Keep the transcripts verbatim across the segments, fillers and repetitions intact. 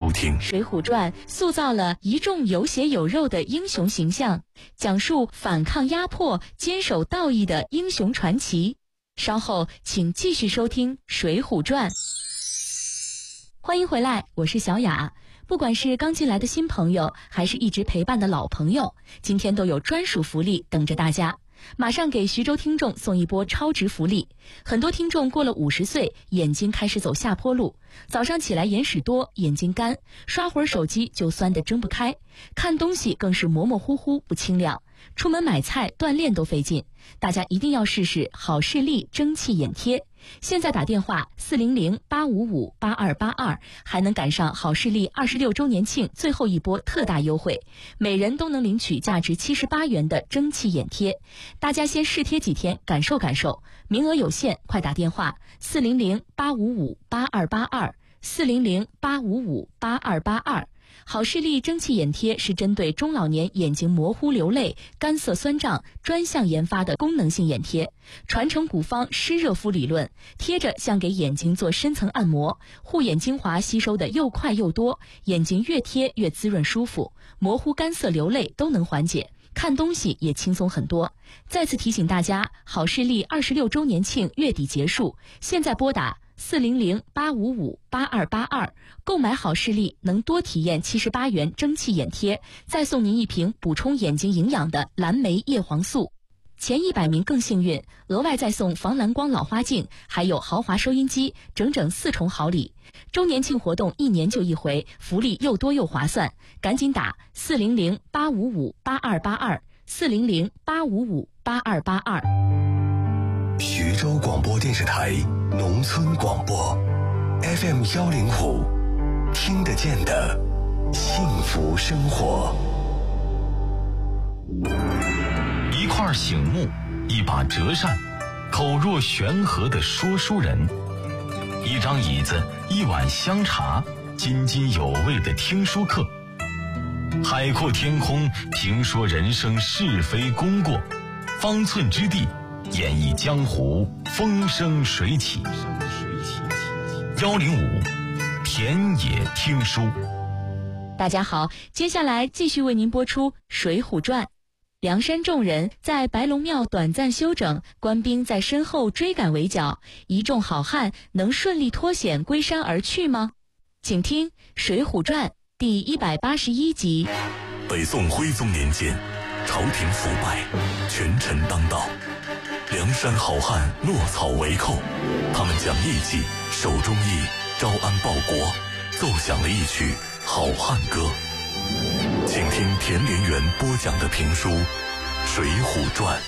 收听。 《水浒传》塑造了一众有血有肉的英雄形象，讲述反抗压迫、坚守道义的英雄传奇。稍后请继续收听《水浒传》。欢迎回来，我是小雅。不管是刚进来的新朋友，还是一直陪伴的老朋友，今天都有专属福利等着大家。马上给徐州听众送一波超值福利。很多听众过了五十岁，眼睛开始走下坡路，早上起来眼屎多，眼睛干，刷会儿手机就酸得睁不开，看东西更是模模糊糊不清亮，出门买菜锻炼都费劲。大家一定要试试好视力蒸汽眼贴，现在打电话四零零八五五八二八二，还能赶上好视力二十六周年庆最后一波特大优惠，每人都能领取价值七十八元的蒸汽眼贴。大家先试贴几天，感受感受，名额有限，快打电话四零零八五五八二八二，四零零八五五八二八二。好视力蒸汽眼贴是针对中老年眼睛模糊流泪、干涩酸胀专项研发的功能性眼贴，传承古方湿热敷理论，贴着像给眼睛做深层按摩，护眼精华吸收的又快又多，眼睛越贴越滋润舒服，模糊干涩流泪都能缓解，看东西也轻松很多。再次提醒大家，好视力二十六周年庆月底结束，现在拨打四零零八五五八二八二，购买好视力能多体验七十八元蒸汽眼贴，再送您一瓶补充眼睛营养的蓝莓叶黄素。前一百名更幸运，额外再送防蓝光老花镜，还有豪华收音机，整整四重好礼。周年庆活动一年就一回，福利又多又划算，赶紧打四零零八五五八二八二，四零零八五五八二八二。 徐州广播电视台农村广播 F M 幺零五，听得见的幸福生活。 一块醒目，一把折扇，口若悬河的说书人，一张椅子，一碗香茶，津津有味的听书课。海阔天空，评说人生是非功过，方寸之地，演绎江湖风生水起。幺零五田野听书。 大家好，接下来继续为您播出《水浒传》。梁山众人在白龙庙短暂休整，官兵在身后追赶围剿，一众好汉能顺利脱险归山而去吗？请听《水浒传》第一百八十一集。 北宋徽宗年间，朝廷腐败，权臣当道，梁山好汉落草为寇，他们讲义气，守忠义，招安报国，奏响了一曲好汉歌。请听田连元播讲的评书《水浒传》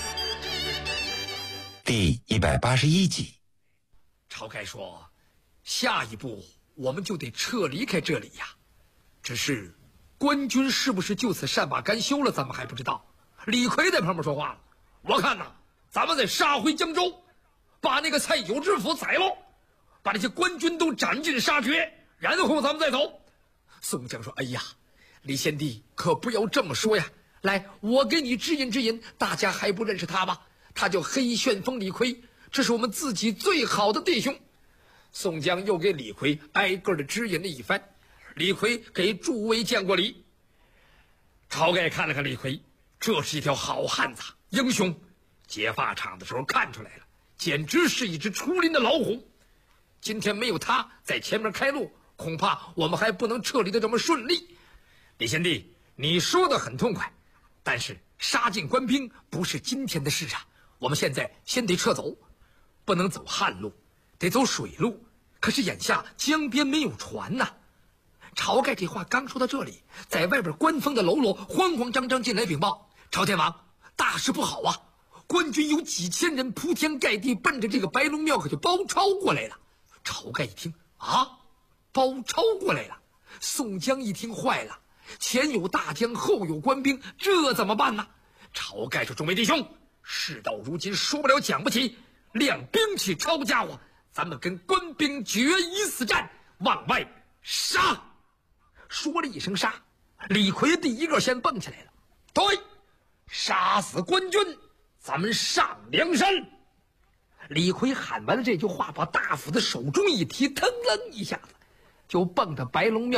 第一百八十一集。 晁盖说，下一步我们就得撤离开这里呀，只是官军是不是就此善罢甘休了，咱们还不知道。李逵在旁边说话了，我看呐，咱们得杀回江州，把那个蔡有知府宰了，把那些官军都斩尽杀绝，然后咱们再走。宋江说，哎呀，李贤弟可不要这么说呀，来，我给你指引指引，大家还不认识他吧？他叫黑旋风李逵，这是我们自己最好的弟兄。宋江又给李逵挨个的指引了一番，李逵给诸位见过礼。晁盖看了看李逵，这是一条好汉子，英雄，结发场的时候看出来了，简直是一只出林的老虎。今天没有他在前面开路，恐怕我们还不能撤离的这么顺利。李贤弟，你说的很痛快，但是杀尽官兵不是今天的事啊，我们现在先得撤走，不能走旱路，得走水路。可是眼下江边没有船呐、啊。晁盖这话刚说到这里，在外边官方的喽啰慌慌张张进来禀报，朝天王，大事不好啊，官军有几千人铺天盖地奔着这个白龙庙可就包抄过来了。晁盖一听，啊，包抄过来了。宋江一听，坏了，前有大江，后有官兵，这怎么办呢？晁盖说，众位弟兄，事到如今说不了讲不起，亮兵器抄家伙，咱们跟官兵决一死战，往外杀。说了一声杀，李逵第一个先蹦起来了，对，杀死官军，咱们上梁山。李逵喊完了这句话，把大斧子手中一提，腾楞一下子就蹦到白龙庙